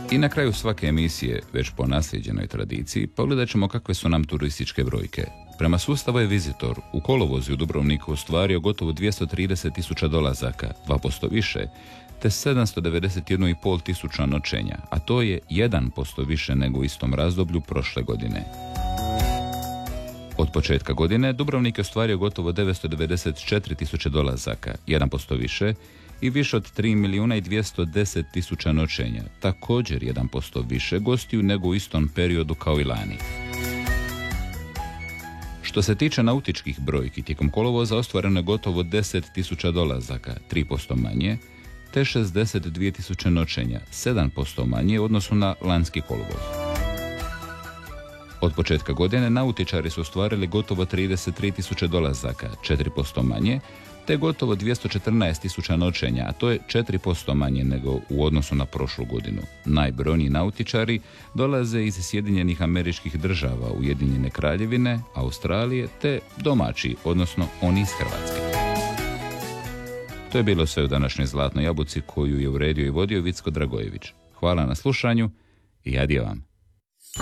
I na kraju svake emisije, već po nasljeđenoj tradiciji, pogledat ćemo kakve su nam turističke brojke. Prema sustavu je Visitor u kolovozu u Dubrovniku ostvario gotovo 230.000 dolazaka, 2% više, te 791.500 tisuća noćenja, a to je 1% više nego u istom razdoblju prošle godine. Od početka godine Dubrovnik je ostvario gotovo 994.000 dolazaka, 1% više, i više od 3.210.000 noćenja, također 1% više gostiju nego u istom periodu kao i lani. Što se tiče nautičkih brojki, tijekom kolovoza ostvareno je gotovo 10.000 dolazaka, 3% manje, te 62.000 noćenja, 7% manje u odnosu na lanjski kolovoz. Od početka godine nautičari su ostvarili gotovo 33.000 dolazaka, 4% manje, te gotovo 214.000 noćenja, a to je 4% manje nego u odnosu na prošlu godinu. Najbrojniji nautičari dolaze iz Sjedinjenih Američkih Država, Ujedinjene Kraljevine, Australije, te domaći, odnosno oni iz Hrvatske. To je bilo sve u današnjoj Zlatnoj jabuci koju je uredio i vodio Vicko Dragojević. Hvala na slušanju i adje vam.